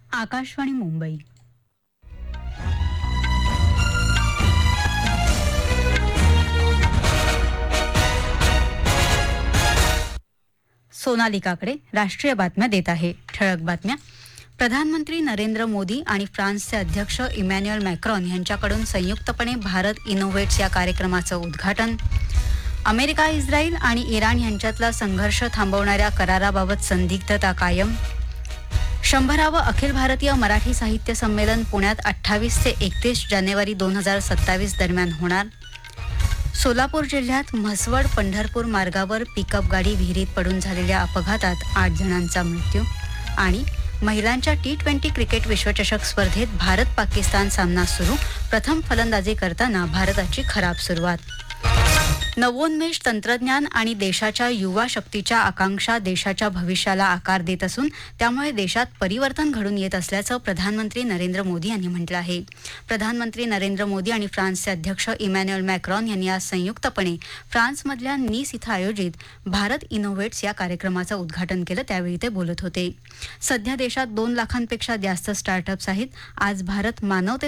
आकाशवाणी मुंबई. सोनालिकाकडे राष्ट्रीय बातम्या देत आहे. ठळक बातम्या. प्रधानमंत्री नरेंद्र मोदी आणि फ्रान्सचे अध्यक्ष इमॅन्युएल मॅक्रॉन यांच्याकडून संयुक्तपणे भारत इनोव्हेट्स या कार्यक्रमाचं उद्घाटन. अमेरिका, इस्रायल आणि इराण यांच्यातला संघर्ष थांबवणाऱ्या कराराबाबत संदिग्धता कायम. 100वे अखिल भारतीय मराठी साहित्य संमेलन पुण्यात 28 ते 31 जानेवारी 2027 दरम्यान होणार. सोलापूर जिल्ह्यात म्हसवड पंढरपूर मार्गावर पिकअप गाडी विहिरीत पडून झालेल्या अपघातात 8 जणांचा मृत्यू. आणि महिलांच्या T20 क्रिकेट विश्वचषक स्पर्धेत भारत पाकिस्तान सामना सुरू. प्रथम फलंदाजी करताना भारताची खराब सुरुवात. नवोन्मेष, तंत्रज्ञान आणि देशाच्या युवा शक्तीच्या आकांक्षा देशाच्या भविष्याला आकार देत असून त्यामुळे देशात परिवर्तन घडून येत असल्याचं प्रधानमंत्री नरेंद्र मोदी यांनी म्हटलं आहे. प्रधानमंत्री नरेंद्र मोदी आणि फ्रान्सचे अध्यक्ष इमॅन्युएल मॅक्रॉन यांनी आज संयुक्तपणे फ्रान्समधल्या नीस इथं आयोजित भारत इनोव्हेट्स या कार्यक्रमाचं उद्घाटन केलं. त्यावेळी ते बोलत होते. सध्या देशात 2 लाखांपेक्षा जास्त स्टार्टअप्स आहेत. आज भारत मानवते